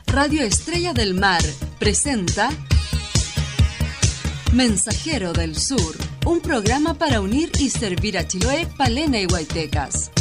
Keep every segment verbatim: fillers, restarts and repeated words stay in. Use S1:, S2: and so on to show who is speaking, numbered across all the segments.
S1: Radio Estrella del Mar presenta Mensajero del Sur, un programa para unir y servir a Chiloé, Palena y Huaytecas.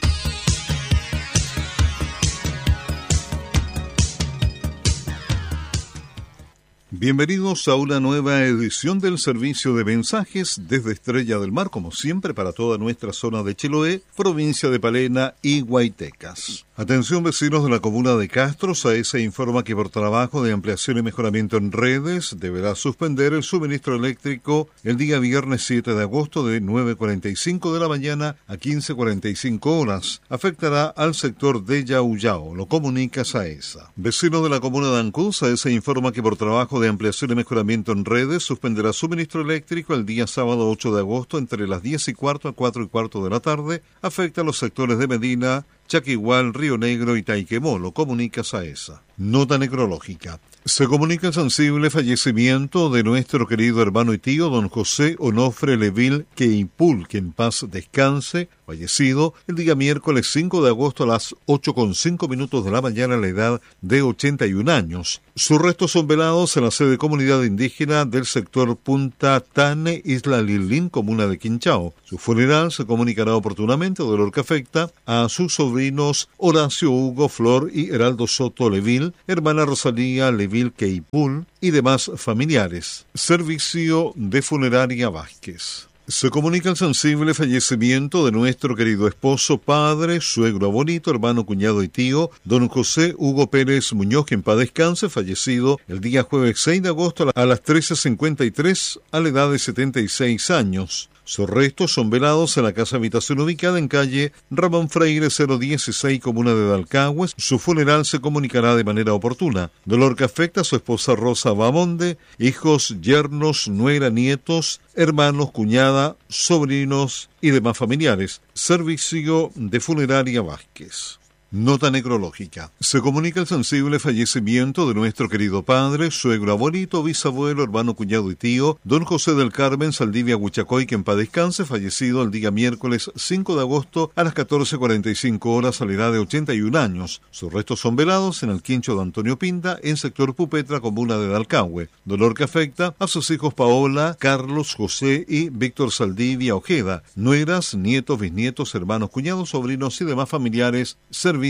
S2: Bienvenidos a una nueva edición del servicio de mensajes desde Estrella del Mar, como siempre, para toda nuestra zona de Chiloé, provincia de Palena y Huaytecas. Atención, vecinos de la comuna de Castro, SAESA informa que por trabajo de ampliación y mejoramiento en redes deberá suspender el suministro eléctrico el día viernes siete de agosto de nueve cuarenta y cinco de la mañana a quince cuarenta y cinco horas. Afectará al sector de Yauyao, lo comunica SAESA. Vecinos de la comuna de Ancud, SAESA informa que por trabajo de ampliación y mejoramiento en redes suspenderá suministro eléctrico el día sábado ocho de agosto entre las diez y cuarto a cuatro y cuarto de la tarde. Afecta a los sectores de Medina, Chaquigual, Río Negro y Taiquemó, lo comunica SAESA. Nota necrológica. Se comunica el sensible fallecimiento de nuestro querido hermano y tío, don José Onofre Leville Queipul, que en paz descanse, fallecido el día miércoles cinco de agosto a las ocho con cinco minutos de la mañana a la edad de ochenta y un años. Sus restos son velados en la sede comunidad indígena del sector Punta Tane, Isla Lilín, comuna de Quinchao. Su funeral se comunicará oportunamente, dolor que afecta a sus sobrinos Horacio Hugo Flor y Heraldo Soto Leville, hermana Rosalía Leville Queipul y demás familiares. Servicio de Funeraria Vázquez. Se comunica el sensible fallecimiento de nuestro querido esposo, padre, suegro abuelito, hermano, cuñado y tío, don José Hugo Pérez Muñoz, que en paz descanse, fallecido el día jueves seis de agosto a las trece cincuenta y tres a la edad de setenta y seis años. Sus restos son velados en la casa habitación ubicada en calle Ramón Freire cero dieciséis, comuna de Dalcagües. Su funeral se comunicará de manera oportuna. Dolor que afecta a su esposa Rosa Bamonde, hijos, yernos, nuera, nietos, hermanos, cuñada, sobrinos y demás familiares. Servicio de Funeraria Vázquez. Nota necrológica. Se comunica el sensible fallecimiento de nuestro querido padre, suegro, abuelito, bisabuelo, hermano, cuñado y tío, don José del Carmen Saldivia Huichacoy, que en paz descanse, fallecido el día miércoles cinco de agosto a las catorce cuarenta y cinco horas a la edad de ochenta y un años. Sus restos son velados en el quincho de Antonio Pinda, en sector Pupetra, comuna de Dalcahue. Dolor que afecta a sus hijos Paola, Carlos, José y Víctor Saldivia Ojeda, nueras, nietos, bisnietos, hermanos, cuñados, sobrinos y demás familiares. Servicio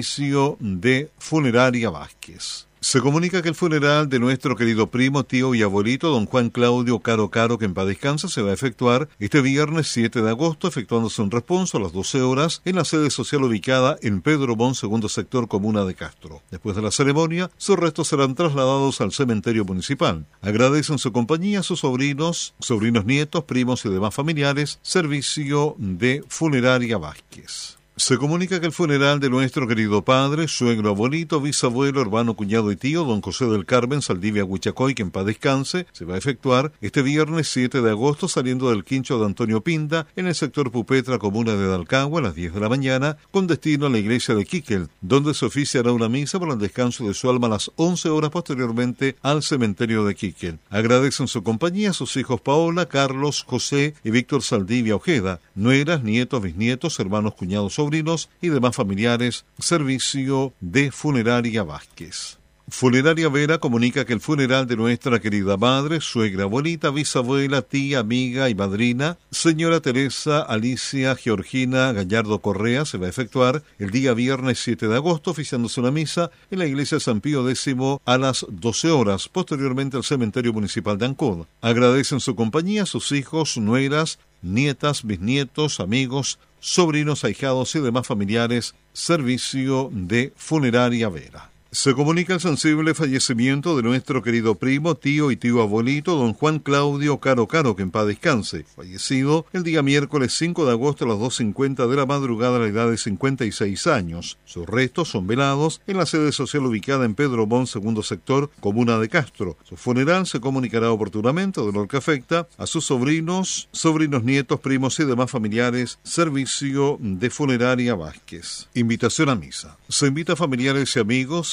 S2: de Funeraria Vázquez. Se comunica que el funeral de nuestro querido primo, tío y abuelito, don Juan Claudio Caro Caro, que en paz descanse, se va a efectuar este viernes siete de agosto, efectuándose un responso a las doce horas en la sede social ubicada en Pedro Bon, segundo sector, comuna de Castro. Después de la ceremonia, sus restos serán trasladados al cementerio municipal. Agradecen su compañía a sus sobrinos, sobrinos nietos, primos y demás familiares. Servicio de Funeraria Vázquez. Se comunica que el funeral de nuestro querido padre, suegro, abuelito, bisabuelo, hermano, cuñado y tío, don José del Carmen Saldivia Huichacoy, que en paz descanse, se va a efectuar este viernes siete de agosto saliendo del quincho de Antonio Pinda en el sector Pupetra, comuna de Dalcahue, a las diez de la mañana, con destino a la iglesia de Quiquel, donde se oficiará una misa por el descanso de su alma a las once horas, posteriormente al cementerio de Quiquel. Agradecen su compañía a sus hijos Paola, Carlos, José y Víctor Saldivia Ojeda, nueras, nietos, bisnietos, hermanos, cuñados, sobrinos y demás familiares. Servicio de Funeraria Vázquez. Funeraria Vera comunica que el funeral de nuestra querida madre, suegra, abuelita, bisabuela, tía, amiga y madrina, señora Teresa Alicia Georgina Gallardo Correa, se va a efectuar el día viernes siete de agosto, oficiándose una misa en la iglesia San Pío X a las doce horas, posteriormente al cementerio municipal de Ancud. Agradecen su compañía a sus hijos, nueras, nietas, bisnietos, amigos, sobrinos, ahijados y demás familiares. Servicio de Funeraria Vera. Se comunica el sensible fallecimiento de nuestro querido primo, tío y tío abuelito, don Juan Claudio Caro Caro, que en paz descanse, fallecido el día miércoles cinco de agosto a las dos cincuenta de la madrugada a la edad de cincuenta y seis años. Sus restos son velados en la sede social ubicada en Pedro Bon, segundo sector, comuna de Castro. Su funeral se comunicará oportunamente, dolor que afecta a sus sobrinos, sobrinos nietos, primos y demás familiares. Servicio de Funeraria Vázquez. Invitación a misa. Se invita a familiares y amigos a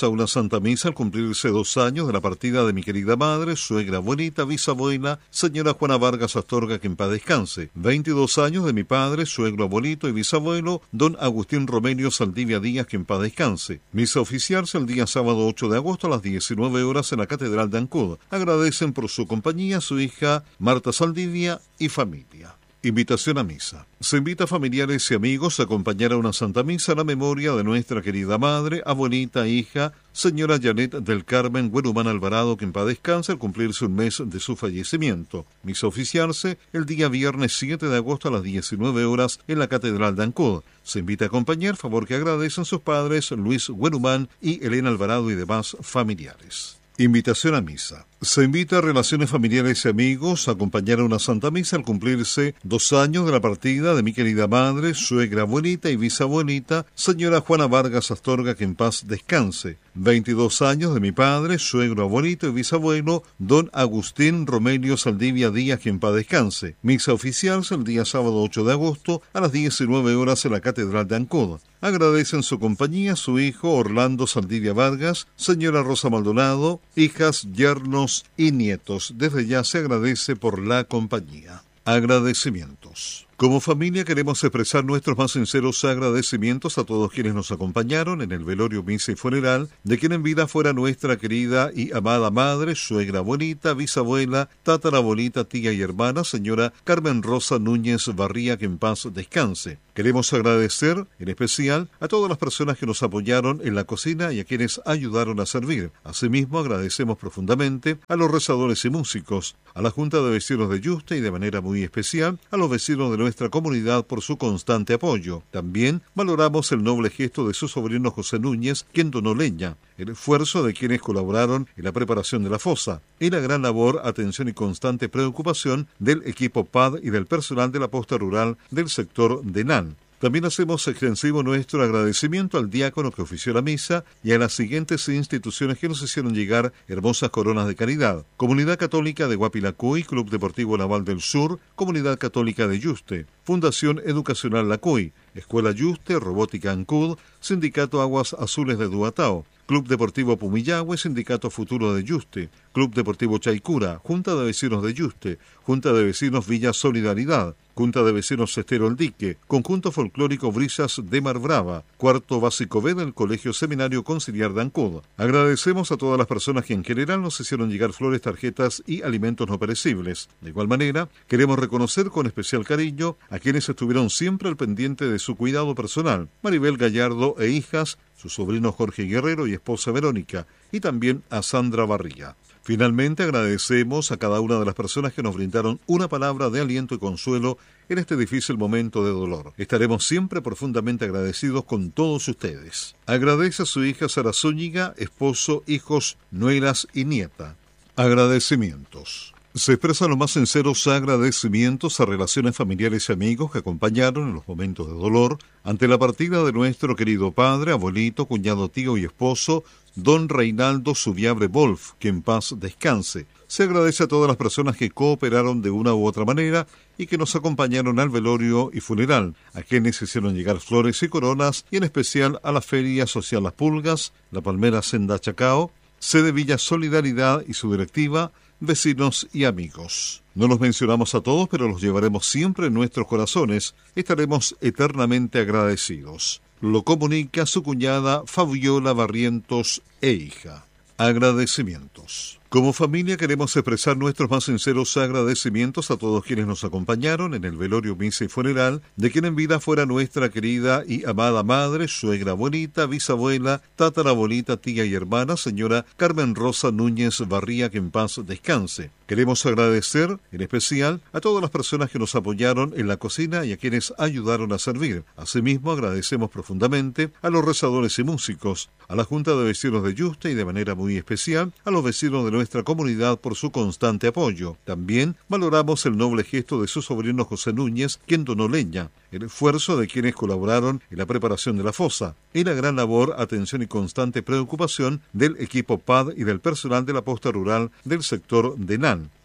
S2: una Santa Misa al cumplirse dos años de la partida de mi querida madre, suegra, abuelita, bisabuela, señora Juana Vargas Astorga, que en paz descanse. veintidós años de mi padre, suegro, abuelito y bisabuelo, don Agustín Romelio Saldivia Díaz, que en paz descanse. Misa oficiarse el día sábado ocho de agosto a las diecinueve horas en la Catedral de Ancud. Agradecen por su compañía su hija Marta Saldivia y familia. Invitación a misa. Se invita a familiares y amigos a acompañar a una Santa Misa a la memoria de nuestra querida madre, abuelita, hija, señora Janet del Carmen Güerumán Alvarado, que en paz descanse al cumplirse un mes de su fallecimiento. Misa oficiarse el día viernes siete de agosto a las diecinueve horas en la Catedral de Ancud. Se invita a acompañar, favor que agradecen sus padres Luis Güerumán y Elena Alvarado y demás familiares. Invitación a misa. Se invita a relaciones familiares y amigos a acompañar a una Santa Misa al cumplirse dos años de la partida de mi querida madre, suegra, abuelita y bisabuelita, señora Juana Vargas Astorga, que en paz descanse. veintidós años de mi padre, suegro, abuelito y bisabuelo, don Agustín Romelio Saldivia Díaz, que en paz descanse. Misa oficiarse el día sábado ocho de agosto a las diecinueve horas en la Catedral de Ancud. Agradecen su compañía su hijo Orlando Saldivia Vargas, señora Rosa Maldonado, hijas, yernos y nietos. Desde ya se agradece por la compañía. Agradecimientos. Como familia queremos expresar nuestros más sinceros agradecimientos a todos quienes nos acompañaron en el velorio, misa y funeral de quien en vida fuera nuestra querida y amada madre, suegra, abuelita, bisabuela, tatarabuelita, tía y hermana, señora Carmen Rosa Núñez Barría, que en paz descanse. Queremos agradecer en especial a todas las personas que nos apoyaron en la cocina y a quienes ayudaron a servir. Asimismo, agradecemos profundamente a los rezadores y músicos, a la Junta de Vecinos de Yuste y de manera muy especial a los vecinos de nuestra comunidad por su constante apoyo. También valoramos el noble gesto de su sobrino José Núñez, quien donó leña, el esfuerzo de quienes colaboraron en la preparación de la fosa y la gran labor, atención y constante preocupación del equipo P A D y del personal de la posta rural del sector de Nan. También hacemos extensivo nuestro agradecimiento al diácono que ofició la misa y a las siguientes instituciones que nos hicieron llegar hermosas coronas de caridad: Comunidad Católica de Guapilacuy, Club Deportivo Naval del Sur, Comunidad Católica de Yuste, Fundación Educacional Lacuy, Escuela Yuste, Robótica Ancud, Sindicato Aguas Azules de Duatao, Club Deportivo Pumillahue, Sindicato Futuro de Yuste, Club Deportivo Chaicura, Junta de Vecinos de Yuste, Junta de Vecinos Villa Solidaridad, Junta de Vecinos Estero El Dique, Conjunto Folclórico Brisas de Mar Brava, Cuarto Básico B del Colegio Seminario Conciliar de Ancud. Agradecemos a todas las personas que en general nos hicieron llegar flores, tarjetas y alimentos no perecibles. De igual manera, queremos reconocer con especial cariño a quienes estuvieron siempre al pendiente de su cuidado personal: Maribel Gallardo e hijas, su sobrino Jorge Guerrero y esposa Verónica, y también a Sandra Barría. Finalmente, agradecemos a cada una de las personas que nos brindaron una palabra de aliento y consuelo en este difícil momento de dolor. Estaremos siempre profundamente agradecidos con todos ustedes. Agradece a su hija Sara Zúñiga, esposo, hijos, nueras y nieta. Agradecimientos. Se expresan los más sinceros agradecimientos a relaciones familiares y amigos que acompañaron en los momentos de dolor ante la partida de nuestro querido padre, abuelito, cuñado, tío y esposo, don Reinaldo Subiabre Wolf, que en paz descanse. Se agradece a todas las personas que cooperaron de una u otra manera y que nos acompañaron al velorio y funeral, a quienes hicieron llegar flores y coronas, y en especial a la Feria Social Las Pulgas, la Palmera Senda Chacao, sede Villa Solidaridad y su directiva, vecinos y amigos. No los mencionamos a todos, pero los llevaremos siempre en nuestros corazones. Estaremos eternamente agradecidos. Lo comunica su cuñada Fabiola Barrientos e hija. Agradecimientos. Como familia queremos expresar nuestros más sinceros agradecimientos a todos quienes nos acompañaron en el velorio, misa y funeral de quien en vida fuera nuestra querida y amada madre, suegra, abuelita, bisabuela, tatarabuelita, tía y hermana, señora Carmen Rosa Núñez Barría, que en paz descanse. Queremos agradecer en especial a todas las personas que nos apoyaron en la cocina y a quienes ayudaron a servir. Asimismo, agradecemos profundamente a los rezadores y músicos, a la Junta de Vecinos de Yuste y de manera muy especial a los vecinos de nuestra comunidad por su constante apoyo. También valoramos el noble gesto de su sobrino José Núñez, quien donó leña, el esfuerzo de quienes colaboraron en la preparación de la fosa y la gran labor, atención y constante preocupación del equipo P A D y del personal de la posta rural del sector de Nan.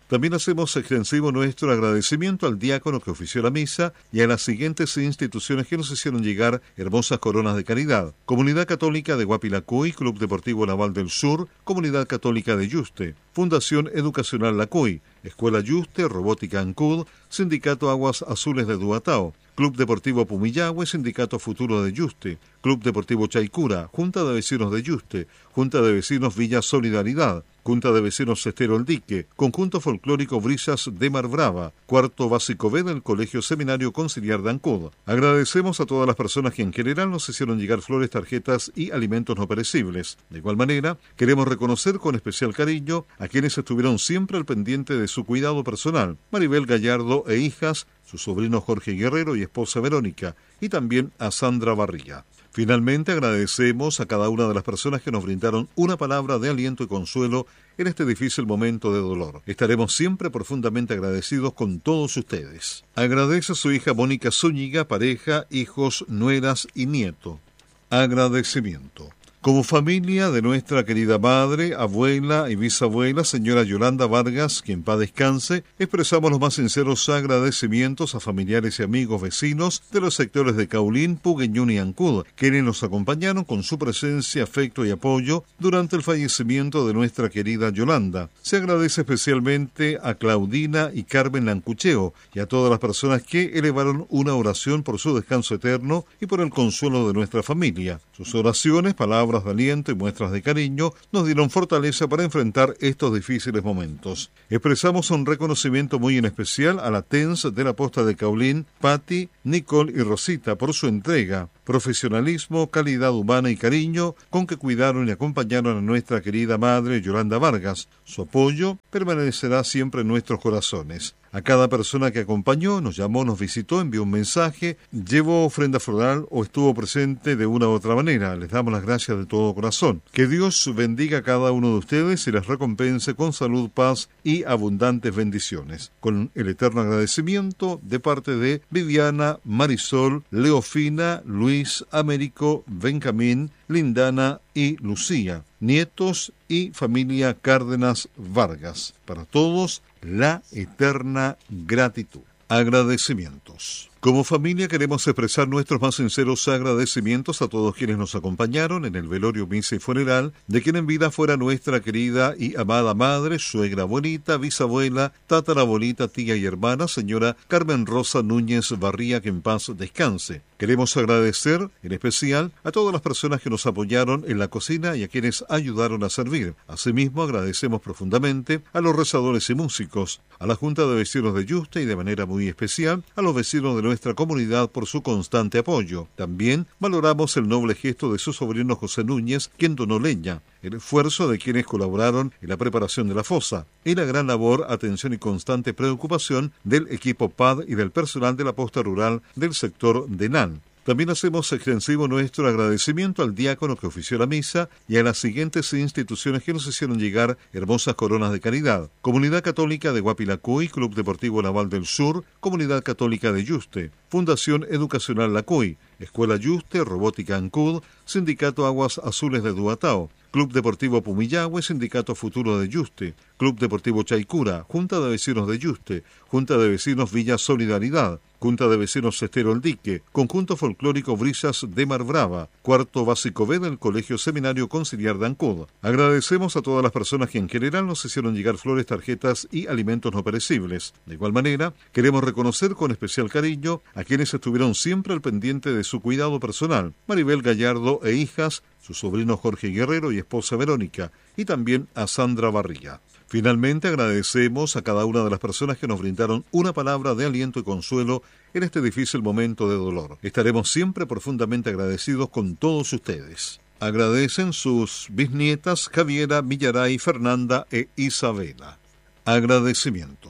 S2: También hacemos extensivo nuestro agradecimiento al diácono que ofició la misa y a las siguientes instituciones que nos hicieron llegar hermosas coronas de caridad: Comunidad Católica de Guapilacuy, Club Deportivo Naval del Sur, Comunidad Católica de Yuste, Fundación Educacional Lacuy, Escuela Yuste, Robótica Ancud, Sindicato Aguas Azules de Duatao, Club Deportivo Pumillahue, Sindicato Futuro de Yuste, Club Deportivo Chaicura, Junta de Vecinos de Yuste, Junta de Vecinos Villa Solidaridad, Junta de Vecinos Estero El Dique, Conjunto Folclórico Brisas de Mar Brava, Cuarto Básico B del Colegio Seminario Conciliar de Ancud. Agradecemos a todas las personas que en general nos hicieron llegar flores, tarjetas y alimentos no perecibles. De igual manera, queremos reconocer con especial cariño a quienes estuvieron siempre al pendiente de su cuidado personal: Maribel Gallardo e hijas, su sobrino Jorge Guerrero y esposa Verónica, y también a Sandra Barriga. Finalmente, agradecemos a cada una de las personas que nos brindaron una palabra de aliento y consuelo en este difícil momento de dolor. Estaremos siempre profundamente agradecidos con todos ustedes. Agradece a su hija Mónica Zúñiga, pareja, hijos, nueras y nieto. Agradecimiento. Como familia de nuestra querida madre, abuela y bisabuela, señora Yolanda Vargas, que en paz descanse, expresamos los más sinceros agradecimientos a familiares y amigos vecinos de los sectores de Caulín, Pugueñún y Ancud, quienes nos acompañaron con su presencia, afecto y apoyo durante el fallecimiento de nuestra querida Yolanda. Se agradece especialmente a Claudina y Carmen Lancucheo y a todas las personas que elevaron una oración por su descanso eterno y por el consuelo de nuestra familia. Sus oraciones, palabras de aliento y muestras de cariño nos dieron fortaleza para enfrentar estos difíciles momentos. Expresamos un reconocimiento muy en especial a la T E N S de la Posta de Caulín, Patti, Nicole y Rosita, por su entrega, profesionalismo, calidad humana y cariño con que cuidaron y acompañaron a nuestra querida madre Yolanda Vargas. Su apoyo permanecerá siempre en nuestros corazones. A cada persona que acompañó, nos llamó, nos visitó, envió un mensaje, llevó ofrenda floral o estuvo presente de una u otra manera. Les damos las gracias de todo corazón. Que Dios bendiga a cada uno de ustedes y les recompense con salud, paz y abundantes bendiciones. Con el eterno agradecimiento de parte de Viviana, Marisol, Leofina, Luis, Américo, Benjamín, Lindana y Lucía, nietos y familia Cárdenas Vargas. Para todos, la eterna gratitud. Agradecimientos. Como familia queremos expresar nuestros más sinceros agradecimientos a todos quienes nos acompañaron en el velorio, misa y funeral de quien en vida fuera nuestra querida y amada madre, suegra, abuelita, bisabuela, tatarabuelita, tía y hermana, señora Carmen Rosa Núñez Barría, que en paz descanse. Queremos agradecer en especial a todas las personas que nos apoyaron en la cocina y a quienes ayudaron a servir. Asimismo, agradecemos profundamente a los rezadores y músicos, a la Junta de Vecinos de Yuste y de manera muy especial a los vecinos de nuestra comunidad por su constante apoyo. También valoramos el noble gesto de su sobrino José Núñez, quien donó leña, el esfuerzo de quienes colaboraron en la preparación de la fosa y la gran labor, atención y constante preocupación del equipo P A D y del personal de la posta rural del sector de Nan. También hacemos extensivo nuestro agradecimiento al diácono que ofició la misa y a las siguientes instituciones que nos hicieron llegar hermosas coronas de caridad: Comunidad Católica de Guapilacuy, Club Deportivo Naval del Sur, Comunidad Católica de Yuste, Fundación Educacional Lacuy, Escuela Yuste, Robótica Ancud, Sindicato Aguas Azules de Duatao, Club Deportivo Pumillahue, Sindicato Futuro de Yuste, Club Deportivo Chaicura, Junta de Vecinos de Yuste, Junta de Vecinos Villa Solidaridad, Junta de Vecinos Estero El Dique, Conjunto Folclórico Brisas de Mar Brava, Cuarto Básico B del Colegio Seminario Conciliar de Ancud. Agradecemos a todas las personas que en general nos hicieron llegar flores, tarjetas y alimentos no perecibles. De igual manera, queremos reconocer con especial cariño a quienes estuvieron siempre al pendiente de su cuidado personal: Maribel Gallardo e hijas, su sobrino Jorge Guerrero y esposa Verónica, y también a Sandra Barriga. Finalmente, agradecemos a cada una de las personas que nos brindaron una palabra de aliento y consuelo en este difícil momento de dolor. Estaremos siempre profundamente agradecidos con todos ustedes. Agradecen sus bisnietas Javiera, Villaray, Fernanda e Isabela. Agradecimientos.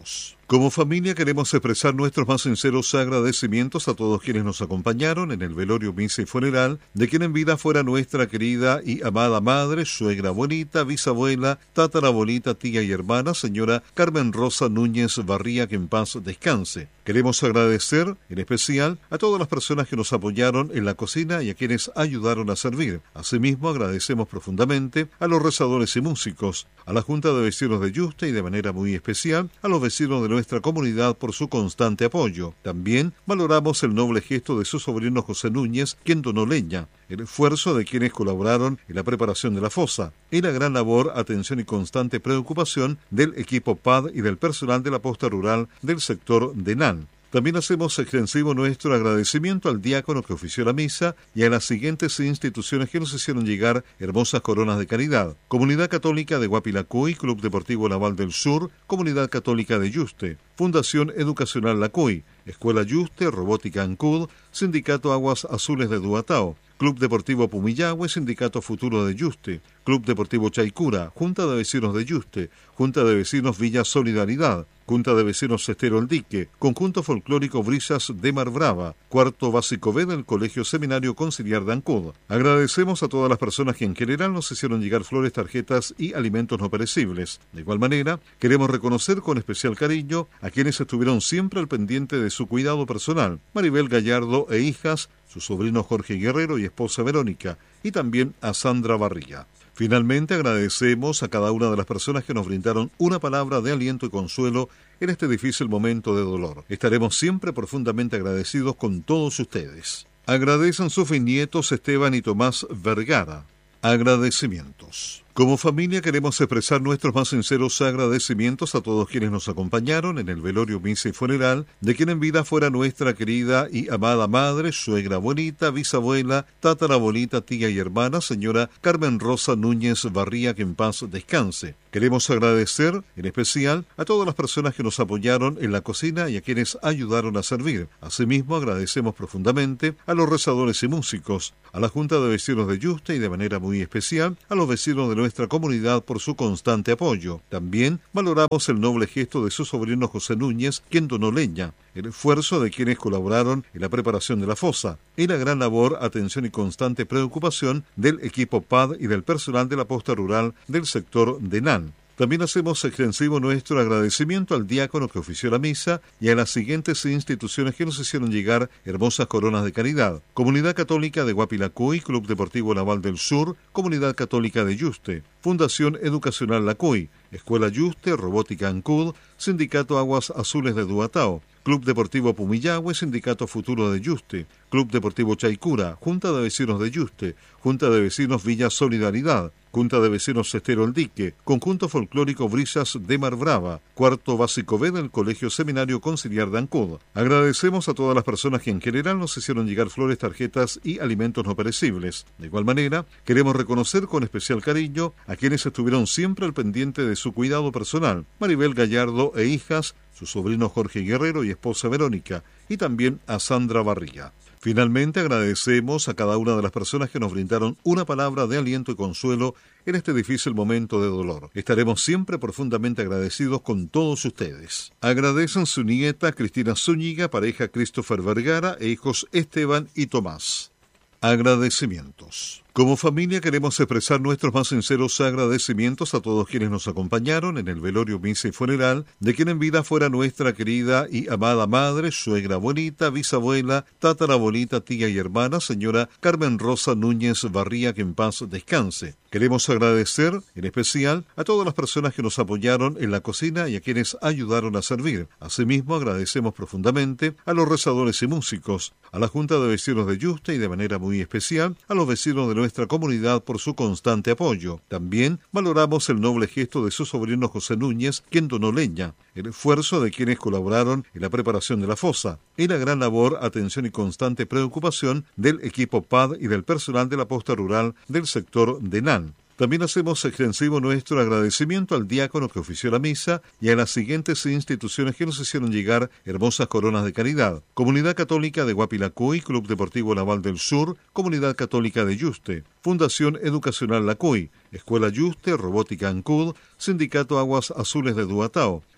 S2: Como familia queremos expresar nuestros más sinceros agradecimientos a todos quienes nos acompañaron en el velorio, misa y funeral de quien en vida fuera nuestra querida y amada madre, suegra, abuelita, bisabuela, tatarabuelita, tía y hermana, señora Carmen Rosa Núñez Barría, que en paz descanse. Queremos agradecer en especial a todas las personas que nos apoyaron en la cocina y a quienes ayudaron a servir. Asimismo, agradecemos profundamente a los rezadores y músicos, a la Junta de Vecinos de Yuste y de manera muy especial a los vecinos de nuestra comunidad por su constante apoyo. También valoramos el noble gesto de su sobrino José Núñez, quien donó leña, el esfuerzo de quienes colaboraron en la preparación de la fosa y la gran labor, atención y constante preocupación del equipo P A D y del personal de la posta rural del sector de N A N. También hacemos extensivo nuestro agradecimiento al diácono que ofició la misa y a las siguientes instituciones que nos hicieron llegar hermosas coronas de caridad: Comunidad Católica de Guapilacuy, Club Deportivo Naval del Sur, Comunidad Católica de Yuste, Fundación Educacional Lacuy, Escuela Yuste, Robótica Ancud, Sindicato Aguas Azules de Duatao, Club Deportivo Pumillahue, Sindicato Futuro de Yuste, Club Deportivo Chaicura, Junta de Vecinos de Yuste, Junta de Vecinos Villa Solidaridad, Junta de Vecinos Estero El Dique, Conjunto Folclórico Brisas de Mar Brava, Cuarto Básico B del Colegio Seminario Conciliar de Ancud. Agradecemos a todas las personas que en general nos hicieron llegar flores, tarjetas y alimentos no perecibles. De igual manera, queremos reconocer con especial cariño a quienes estuvieron siempre al pendiente de su cuidado personal: Maribel Gallardo e hijas, su sobrino Jorge Guerrero y esposa Verónica, y también a Sandra Barría. Finalmente, agradecemos a cada una de las personas que nos brindaron una palabra de aliento y consuelo en este difícil momento de dolor. Estaremos siempre profundamente agradecidos con todos ustedes. Agradecen sus nietos Esteban y Tomás Vergara. Agradecimientos. Como familia queremos expresar nuestros más sinceros agradecimientos a todos quienes nos acompañaron en el velorio, misa y funeral de quien en vida fuera nuestra querida y amada madre, suegra, abuelita, bisabuela, tatarabuelita, tía y hermana, señora Carmen Rosa Núñez Barría, que en paz descanse. Queremos agradecer en especial a todas las personas que nos apoyaron en la cocina y a quienes ayudaron a servir. Asimismo, agradecemos profundamente a los rezadores y músicos, a la Junta de Vecinos de Yuste y de manera muy especial a los vecinos de nuestra comunidad por su constante apoyo. También valoramos el noble gesto de su sobrino José Núñez, quien donó leña, el esfuerzo de quienes colaboraron en la preparación de la fosa y la gran labor, atención y constante preocupación del equipo P A D y del personal de la posta rural del sector de N A N. También hacemos extensivo nuestro agradecimiento al diácono que ofició la misa y a las siguientes instituciones que nos hicieron llegar hermosas coronas de caridad: Comunidad Católica de Guapilacuy, Club Deportivo Naval del Sur, Comunidad Católica de Yuste, Fundación Educacional Lacuy, Escuela Yuste, Robótica Ancud, Sindicato Aguas Azules de Duatao, Club Deportivo Pumillahue, Sindicato Futuro de Yuste, Club Deportivo Chaicura, Junta de Vecinos de Yuste, Junta de Vecinos Villa Solidaridad, Junta de Vecinos Estero El Dique, Conjunto Folclórico Brisas de Mar Brava, Cuarto Básico B del Colegio Seminario Conciliar de Ancud. Agradecemos a todas las personas que en general nos hicieron llegar flores, tarjetas y alimentos no perecibles. De igual manera, queremos reconocer con especial cariño a quienes estuvieron siempre al pendiente de su cuidado personal: Maribel Gallardo e hijas, su sobrino Jorge Guerrero y esposa Verónica, y también a Sandra Barría. Finalmente, agradecemos a cada una de las personas que nos brindaron una palabra de aliento y consuelo en este difícil momento de dolor. Estaremos siempre profundamente agradecidos con todos ustedes. Agradecen su nieta Cristina Zúñiga, pareja Christopher Vergara e hijos Esteban y Tomás. Agradecimientos. Como familia queremos expresar nuestros más sinceros agradecimientos a todos quienes nos acompañaron en el velorio, misa y funeral de quien en vida fuera nuestra querida y amada madre, suegra, abuelita, bisabuela, tatarabuelita, tía y hermana, señora Carmen Rosa Núñez Barría, que en paz descanse. Queremos agradecer en especial a todas las personas que nos apoyaron en la cocina y a quienes ayudaron a servir. Asimismo, agradecemos profundamente a los rezadores y músicos, a la Junta de Vecinos de Yuste y de manera muy especial a los vecinos de nuestra comunidad por su constante apoyo. También valoramos el noble gesto de su sobrino José Núñez, quien donó leña, el esfuerzo de quienes colaboraron en la preparación de la fosa y la gran labor, atención y constante preocupación del equipo P A D y del personal de la posta rural del sector de N A N. También hacemos extensivo nuestro agradecimiento al diácono que ofició la misa y a las siguientes instituciones que nos hicieron llegar hermosas coronas de caridad: Comunidad Católica de Guapilacuy, Club Deportivo Naval del Sur, Comunidad Católica de Yuste, Fundación Educacional Lacuy, Escuela Yuste, Robótica Ancud, Sindicato Aguas Azules de Duatao,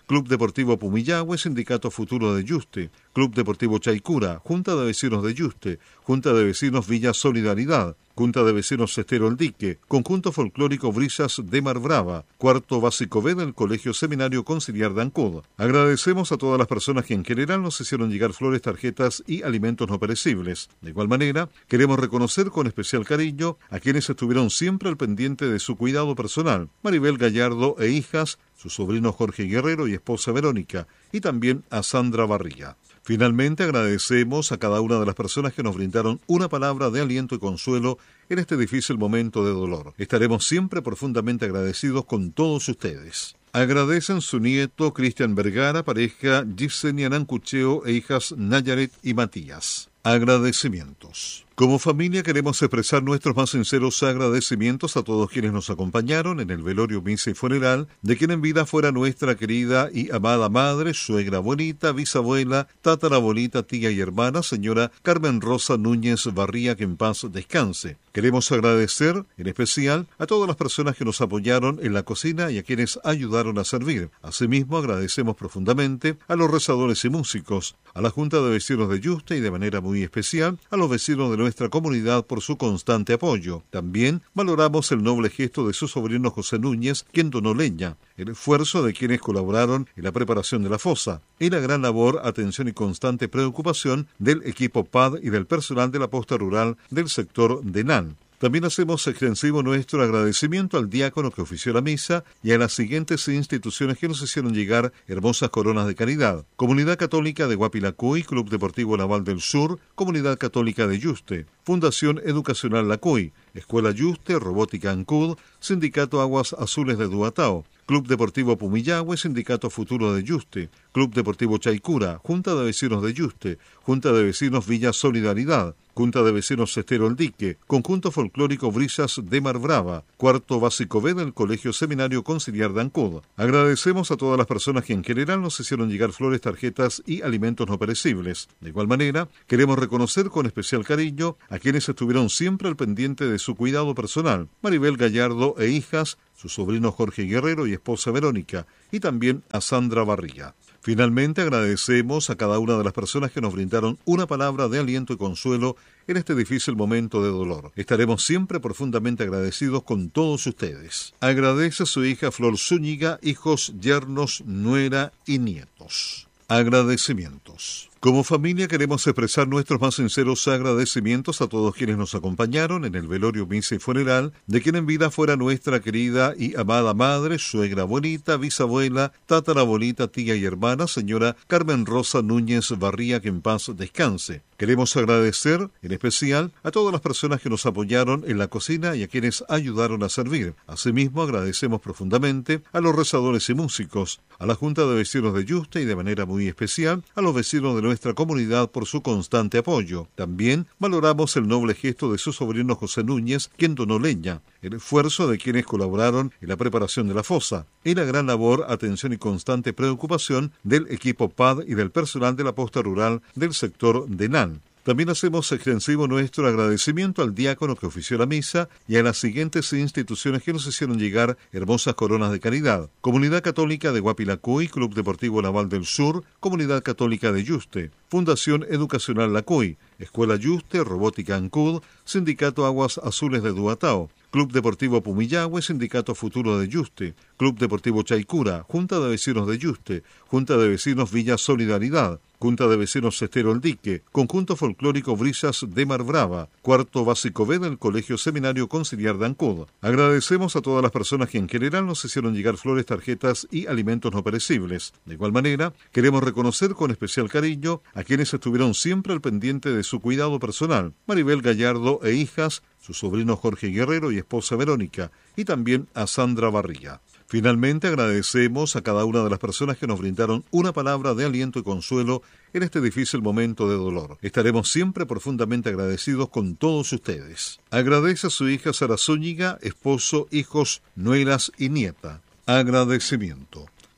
S2: Club Deportivo Pumillahue, Sindicato Futuro de Yuste, Club Deportivo Chaicura, Junta de Vecinos de Yuste, Junta de Vecinos Villa Solidaridad, Junta de Vecinos Estero El Dique, Conjunto Folclórico Brisas de Mar Brava, Cuarto Básico B del Colegio Seminario Conciliar de Ancud. Agradecemos a todas las personas que en general nos hicieron llegar flores, tarjetas y alimentos no perecibles. De igual manera, queremos reconocer con especial cariño a quienes estuvieron siempre al pendiente de su cuidado personal, Maribel Gallardo e hijas, su sobrino Jorge Guerrero y esposa Verónica, y también a Sandra Barriga. Finalmente, agradecemos a cada una de las personas que nos brindaron una palabra de aliento y consuelo en este difícil momento de dolor. Estaremos siempre profundamente agradecidos con todos ustedes. Agradecen su nieto Cristian Vergara, pareja Gisenia Nancucheo e hijas Nayaret y Matías. Agradecimientos. Como familia queremos expresar nuestros más sinceros agradecimientos a todos quienes nos acompañaron en el velorio, misa y funeral de quien en vida fuera nuestra querida y amada madre, suegra, abuelita, bisabuela, tatarabuelita, tía y hermana, señora Carmen Rosa Núñez Barría, que en paz descanse. Queremos agradecer en especial a todas las personas que nos apoyaron en la cocina y a quienes ayudaron a servir. Asimismo, agradecemos profundamente a los rezadores y músicos, a la Junta de Vecinos de Yuste y de manera muy especial a los vecinos de nuestra comunidad por su constante apoyo. También valoramos el noble gesto de su sobrino José Núñez, quien donó leña, el esfuerzo de quienes colaboraron en la preparación de la fosa y la gran labor, atención y constante preocupación del equipo P A D y del personal de la posta rural del sector de Nan. También hacemos extensivo nuestro agradecimiento al diácono que ofició la misa y a las siguientes instituciones que nos hicieron llegar hermosas coronas de caridad: Comunidad Católica de Guapilacuy, Club Deportivo Naval del Sur, Comunidad Católica de Yuste, Fundación Educacional Lacuy, Escuela Yuste, Robótica Ancud, Sindicato Aguas Azules de Duatao, Club Deportivo Pumillahue, Sindicato Futuro de Yuste, Club Deportivo Chaicura, Junta de Vecinos de Yuste, Junta de Vecinos Villa Solidaridad, Junta de Vecinos Estero El Dique, Conjunto Folclórico Brisas de Mar Brava, Cuarto Básico B del Colegio Seminario Conciliar de Ancud. Agradecemos a todas las personas que en general nos hicieron llegar flores, tarjetas y alimentos no perecibles. De igual manera, queremos reconocer con especial cariño a quienes estuvieron siempre al pendiente de su cuidado personal, Maribel Gallardo e hijas, su sobrino Jorge Guerrero y esposa Verónica, y también a Sandra Barriga. Finalmente, agradecemos a cada una de las personas que nos brindaron una palabra de aliento y consuelo en este difícil momento de dolor. Estaremos siempre profundamente agradecidos con todos ustedes. Agradece a su hija Flor Zúñiga, hijos, yernos, nuera y nietos. Agradecimientos. Como familia queremos expresar nuestros más sinceros agradecimientos a todos quienes nos acompañaron en el velorio, misa y funeral de quien en vida fuera nuestra querida y amada madre, suegra, abuelita, bisabuela, tatarabuelita, tía y hermana, señora Carmen Rosa Núñez Barría, que en paz descanse. Queremos agradecer en especial a todas las personas que nos apoyaron en la cocina y a quienes ayudaron a servir. Asimismo, agradecemos profundamente a los rezadores y músicos, a la Junta de Vecinos de Yuste y de manera muy especial a los vecinos de nuestra comunidad por su constante apoyo. También valoramos el noble gesto de su sobrino José Núñez, quien donó leña, el esfuerzo de quienes colaboraron en la preparación de la fosa y la gran labor, atención y constante preocupación del equipo P A D y del personal de la posta rural del sector de Nan. También hacemos extensivo nuestro agradecimiento al diácono que ofició la misa y a las siguientes instituciones que nos hicieron llegar hermosas coronas de caridad: Comunidad Católica de Guapilacuy, Club Deportivo Naval del Sur, Comunidad Católica de Yuste, Fundación Educacional Lacuy, Escuela Yuste, Robótica Ancud, Sindicato Aguas Azules de Duatao, Club Deportivo Pumillahue, Sindicato Futuro de Yuste, Club Deportivo Chaicura, Junta de Vecinos de Yuste, Junta de Vecinos Villa Solidaridad, Junta de Vecinos Estero El Dique, Conjunto Folclórico Brisas de Mar Brava, Cuarto Básico B del Colegio Seminario Conciliar de Ancud. Agradecemos a todas las personas que en general nos hicieron llegar flores, tarjetas y alimentos no perecibles. De igual manera, queremos reconocer con especial cariño a quienes estuvieron siempre al pendiente de su cuidado personal, Maribel Gallardo e hijas, su sobrino Jorge Guerrero y esposa Verónica, y también a Sandra Barriga. Finalmente, agradecemos a cada una de las personas que nos brindaron una palabra de aliento y consuelo en este difícil momento de dolor. Estaremos siempre profundamente agradecidos con todos ustedes. Agradece a su hija Sara Zúñiga, esposo, hijos, nueras y nieta. Agradecimiento.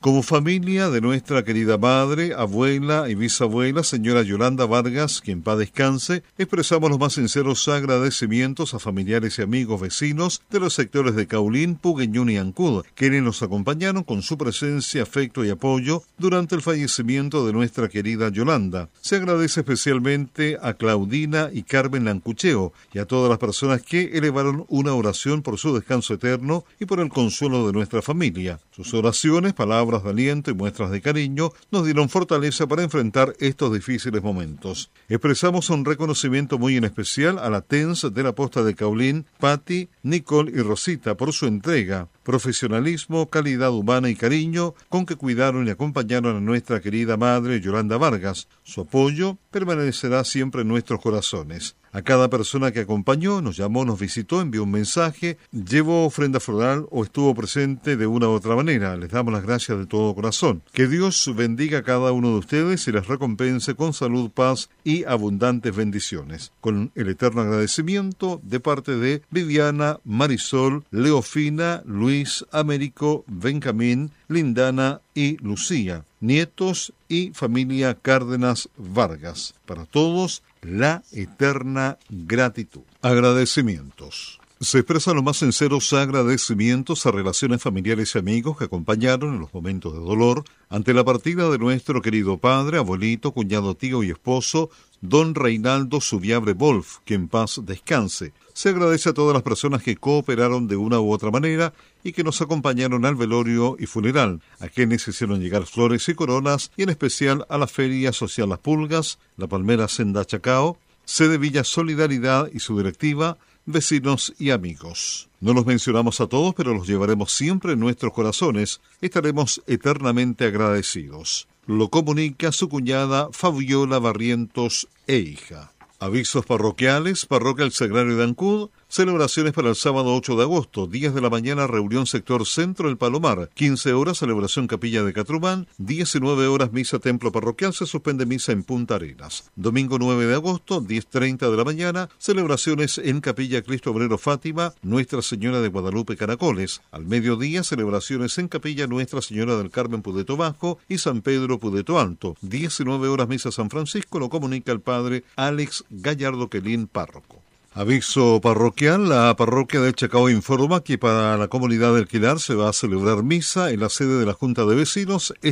S2: Como familia de nuestra querida madre, abuela y bisabuela, señora Yolanda Vargas, que en paz descanse, expresamos los más sinceros agradecimientos a familiares y amigos vecinos de los sectores de Caulín, Pugueñún y Ancud, quienes nos acompañaron con su presencia, afecto y apoyo durante el fallecimiento de nuestra querida Yolanda. Se agradece especialmente a Claudina y Carmen Lancucheo y a todas las personas que elevaron una oración por su descanso eterno y por el consuelo de nuestra familia. Sus oraciones, palabras de aliento y muestras de cariño nos dieron fortaleza para enfrentar estos difíciles momentos. Expresamos un reconocimiento muy en especial a la T E N S de la Posta de Caulín, Patti, Nicole y Rosita por su entrega, profesionalismo, calidad humana y cariño con que cuidaron y acompañaron a nuestra querida madre Yolanda Vargas. Su apoyo permanecerá siempre en nuestros corazones. A cada persona que acompañó, nos llamó, nos visitó, envió un mensaje, llevó ofrenda floral o estuvo presente de una u otra manera. Les damos las gracias de todo corazón. Que Dios bendiga a cada uno de ustedes y les recompense con salud, paz y abundantes bendiciones. Con el eterno agradecimiento de parte de Viviana, Marisol, Leofina, Luis, Américo, Benjamín, Lindana y Lucía, nietos y familia Cárdenas Vargas. Para todos, la eterna gratitud. Agradecimientos. Se expresan los más sinceros agradecimientos a relaciones familiares y amigos que acompañaron en los momentos de dolor ante la partida de nuestro querido padre, abuelito, cuñado, tío y esposo, don Reinaldo Subiabre Wolf, que en paz descanse. Se agradece a todas las personas que cooperaron de una u otra manera y que nos acompañaron al velorio y funeral, a quienes hicieron llegar flores y coronas, y en especial a la Feria Social Las Pulgas, la Palmera Senda Chacao, sede Villa Solidaridad y su directiva, vecinos y amigos. No los mencionamos a todos, pero los llevaremos siempre en nuestros corazones. Estaremos eternamente agradecidos. Lo comunica su cuñada Fabiola Barrientos e hija. Avisos parroquiales, Parroquia El Sagrario de Ancud, celebraciones para el sábado ocho de agosto, diez de la mañana, reunión sector centro El Palomar, quince horas, celebración capilla de Catrumán, diecinueve horas, misa templo parroquial, se suspende misa en Punta Arenas. Domingo nueve de agosto, diez treinta de la mañana, celebraciones en capilla Cristo Obrero Fátima, Nuestra Señora de Guadalupe Caracoles. Al mediodía, celebraciones en capilla Nuestra Señora del Carmen Pudeto Bajo y San Pedro Pudeto Alto. diecinueve horas, misa San Francisco, lo comunica el padre Alex Gallardo Quelín, párroco. Aviso parroquial, la parroquia de Chacao informa que para la comunidad del Quilar se va a celebrar misa en la sede de la Junta de Vecinos